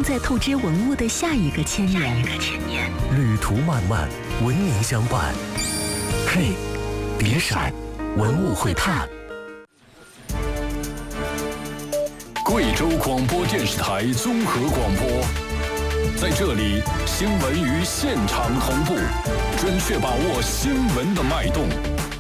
正在透支文物的下一个千年。 旅途漫漫，文明相伴。嘿，别闪，文物会探。贵州广播电视台综合广播，在这里，新闻与现场同步，准确把握新闻的脉动。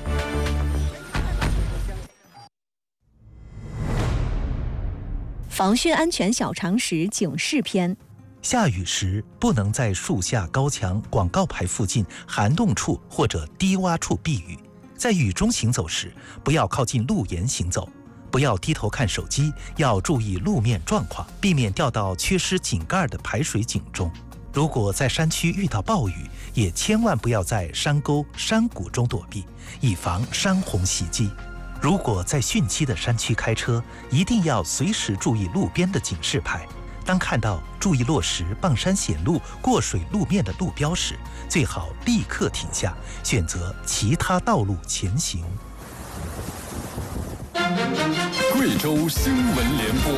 防汛安全小常识警示篇： 下雨时不能在树下、高墙、广告牌附近、涵洞处或者低洼处避雨。在雨中行走时，不要靠近路沿行走。不要低头看手机，要注意路面状况，避免掉到缺失井盖的排水井中。如果在山区遇到暴雨，也千万不要在山沟、山谷中躲避，以防山洪袭击。如果在汛期的山区开车，一定要随时注意路边的警示牌。当看到注意落石、傍山险路、过水路面的路标时，最好立刻停下，选择其他道路前行。 贵州新闻联播。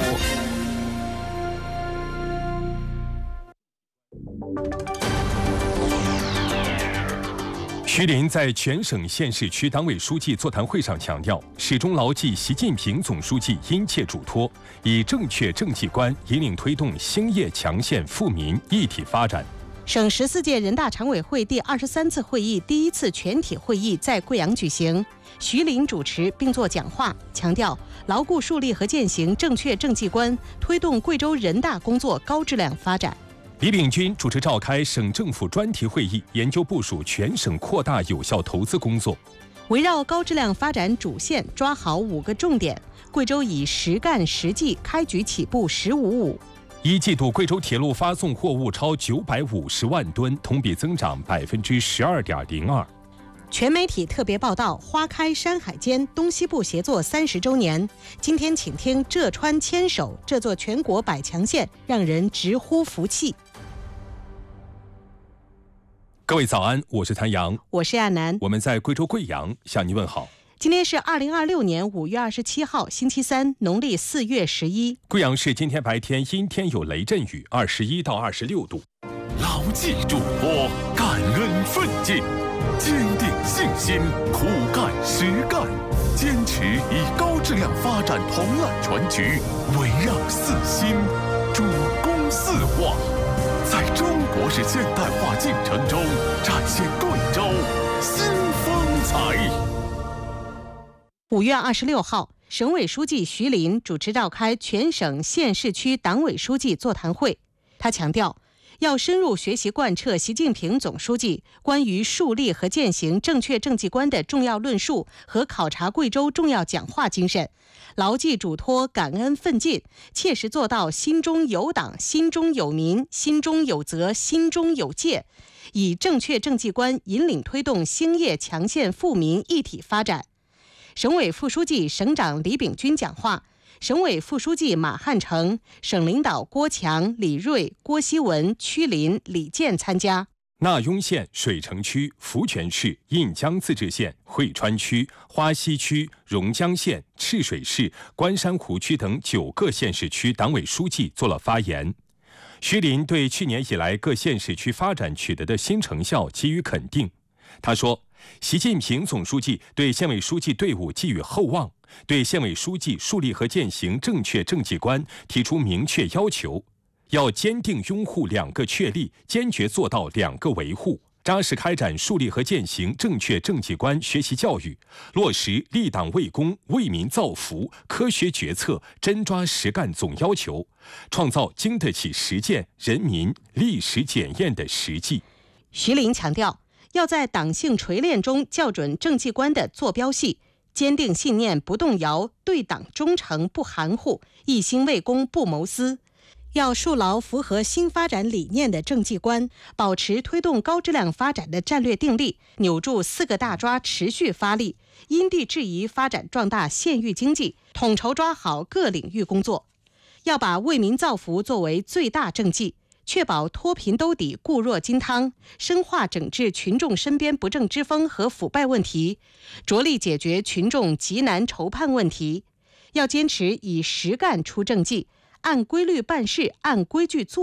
徐林在全省县市区党委书记座谈会上强调，始终牢记习近平总书记殷切嘱托，以正确政绩观引领推动兴业强县富民一体发展。 省14届人大常委会第23次会议第1次全体会议在贵阳举行，徐林主持并作讲话，强调牢固树立和践行正确政绩观，推动贵州人大工作高质量发展。 李秉军主持召开省政府专题会议，研究部署全省扩大有效投资工作。 围绕高质量发展主线，抓好5个重点，贵州以实干实际开局起步1055。 一季度贵州铁路发送货物超950万吨，同比增长12.02%。 全媒体特别报道：花开山海间，东西部协作30周年。今天请听浙川牵手，这座全国百强县让人直呼服气。 各位早安，我是谭阳， 我是亚楠， 我们在贵州贵阳向您问好。 今天是2026年5月27号，星期三，农历4月11。 贵阳市今天白天阴天有雷阵雨，21到26度。 牢记嘱托，感恩奋进，坚定信心，苦干实干，坚持以高质量发展统揽全局，围绕4新，主攻4化，在中国式现代化进程中展现贵州新风采。 5月26号，省委书记徐林主持召开全省县市区党委书记座谈会。他强调，要深入学习贯彻习近平总书记关于树立和践行正确政绩观的重要论述和考察贵州重要讲话精神，牢记嘱托，感恩奋进，切实做到心中有党、心中有民、心中有责、心中有戒，以正确政绩观引领推动兴业强县富民一体发展。省委副书记、省长李秉军讲话，省委副书记马汉成、省领导郭强、李瑞、郭希文、曲林、李健参加。 纳雍县、水城区、福泉市、印江自治县、汇川区、花溪区、榕江县、赤水市、关山湖区等9个县市区党委书记做了发言。徐林对去年以来各县市区发展取得的新成效给予肯定。他说，习近平总书记对县委书记队伍寄予厚望，对县委书记树立和践行正确政绩观提出明确要求，要坚定拥护2个确立，坚决做到2个维护，扎实开展树立和践行正确政绩观学习教育，落实立党为公、为民造福、科学决策、真抓实干总要求，创造经得起实践、人民历史检验的实际。 徐林强调，要在党性锤炼中校准政绩观的坐标系，坚定信念不动摇，对党忠诚不含糊，一心为公不谋私。要树牢符合新发展理念的政绩观，保持推动高质量发展的战略定力，扭住4个大抓持续发力，因地制宜发展壮大县域经济，统筹抓好各领域工作。要把为民造福作为最大政绩，确保脱贫兜底、固弱金汤，深化整治群众身边不正之风和腐败问题，着力解决群众急难愁盼问题。要坚持以实干出政绩，按规律办事，按规矩做